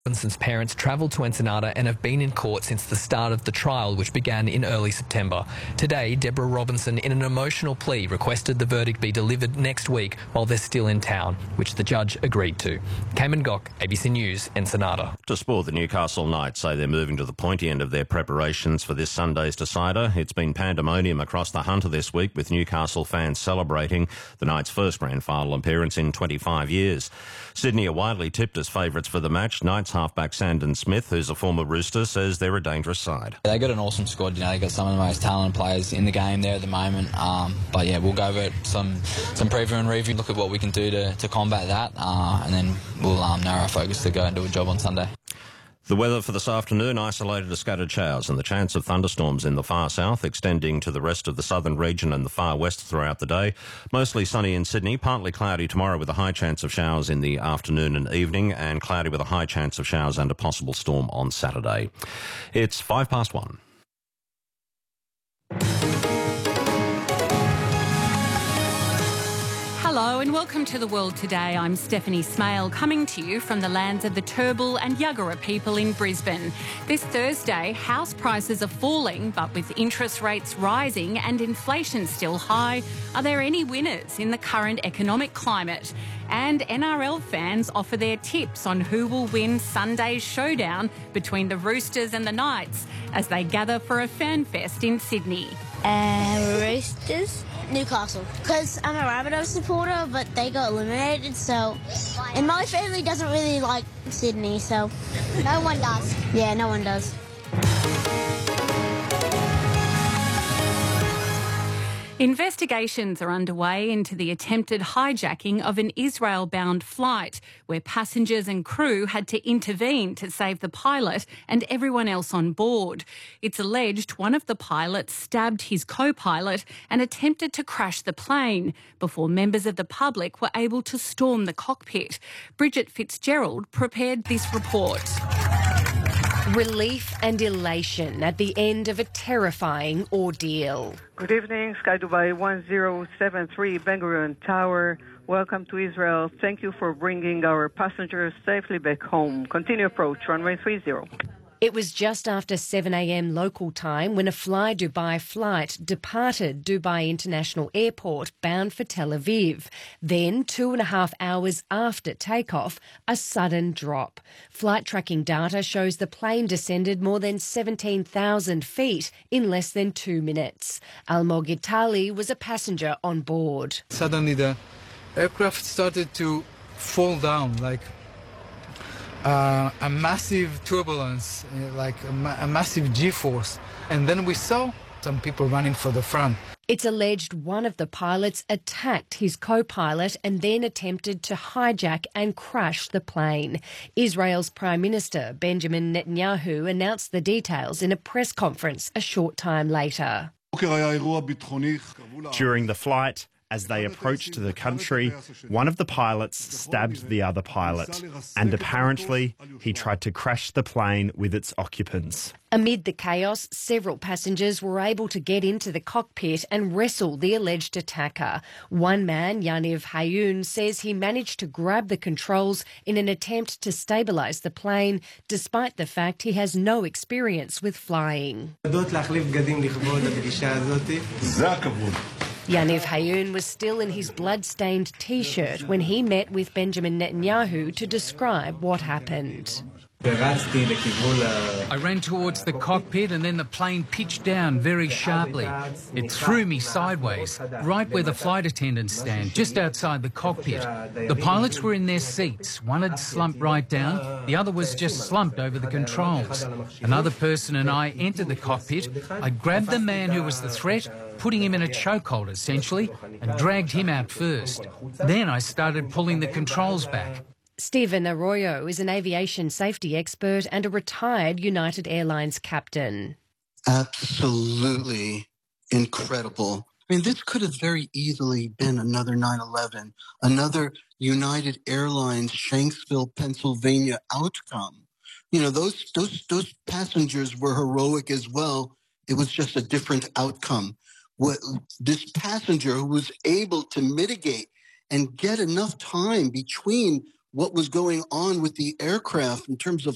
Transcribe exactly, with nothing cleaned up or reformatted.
Robinson's parents travelled to Ensenada and have been in court since the start of the trial, which began in early September. Today, Deborah Robinson, in an emotional plea, requested the verdict be delivered next week while they're still in town, which the judge agreed to. Cayman Gok, A B C News, Ensenada. To sport, the Newcastle Knights say they're moving to the pointy end of their preparations for this Sunday's decider. It's been pandemonium across the Hunter this week, with Newcastle fans celebrating the Knights' first grand final appearance in twenty-five years. Sydney are widely tipped as favourites for the match. Knights halfback Sandon Smith, who's a former Rooster, says they're a dangerous side. They got an awesome squad. You know, they got some of the most talented players in the game there at the moment. Um, but yeah, we'll go over some some preview and review, look at what we can do to, to combat that, uh, and then we'll um, narrow our focus to go and do a job on Sunday. The weather for this afternoon, isolated to scattered showers and the chance of thunderstorms in the far south, extending to the rest of the southern region and the far west throughout the day. Mostly sunny in Sydney, partly cloudy tomorrow with a high chance of showers in the afternoon and evening, and cloudy with a high chance of showers and a possible storm on Saturday. It's five past one. Hello and welcome to The World Today. I'm Stephanie Smale, coming to you from the lands of the Turrbal and Yuggera people in Brisbane. This Thursday, house prices are falling, but with interest rates rising and inflation still high, are there any winners in the current economic climate? And N R L fans offer their tips on who will win Sunday's showdown between the Roosters and the Knights as they gather for a fan fest in Sydney. Uh, Roosters? Newcastle. Because I'm a Rabbitohs supporter, but they got eliminated, so... And my family doesn't really like Sydney, so... No one does. Yeah, no one does. Investigations are underway into the attempted hijacking of an Israel-bound flight, where passengers and crew had to intervene to save the pilot and everyone else on board. It's alleged one of the pilots stabbed his co-pilot and attempted to crash the plane before members of the public were able to storm the cockpit. Bridget Fitzgerald prepared this report. Relief and elation at the end of a terrifying ordeal. Good evening, Sky Dubai one zero seven three Ben Gurion Tower. Welcome to Israel. Thank you for bringing our passengers safely back home. Continue approach, runway three zero. It was just after seven a m local time when a Fly Dubai flight departed Dubai International Airport bound for Tel Aviv. Then, two and a half hours after takeoff, a sudden drop. Flight tracking data shows the plane descended more than seventeen thousand feet in less than two minutes. Almog Itali was a passenger on board. Suddenly the aircraft started to fall down like Uh, a massive turbulence, like a, ma- a massive G-force. And then we saw some people running for the front. It's alleged one of the pilots attacked his co-pilot and then attempted to hijack and crash the plane. Israel's Prime Minister Benjamin Netanyahu announced the details in a press conference a short time later. During the flight, as they approached the country, one of the pilots stabbed the other pilot, and apparently he tried to crash the plane with its occupants. Amid the chaos, several passengers were able to get into the cockpit and wrestle the alleged attacker. One man, Yaniv Hayoun, says he managed to grab the controls in an attempt to stabilise the plane, despite the fact he has no experience with flying. Yaniv Hayoun was still in his blood-stained T-shirt when he met with Benjamin Netanyahu to describe what happened. I ran towards the cockpit and then the plane pitched down very sharply. It threw me sideways, right where the flight attendants stand, just outside the cockpit. The pilots were in their seats. One had slumped right down, the other was just slumped over the controls. Another person and I entered the cockpit. I grabbed the man who was the threat, putting him in a chokehold essentially, and dragged him out first. Then I started pulling the controls back. Stephen Arroyo is an aviation safety expert and a retired United Airlines captain. Absolutely incredible. I mean, this could have very easily been another nine eleven, another United Airlines Shanksville, Pennsylvania outcome. You know, those those those passengers were heroic as well. It was just a different outcome. What this passenger who was able to mitigate and get enough time between what was going on with the aircraft in terms of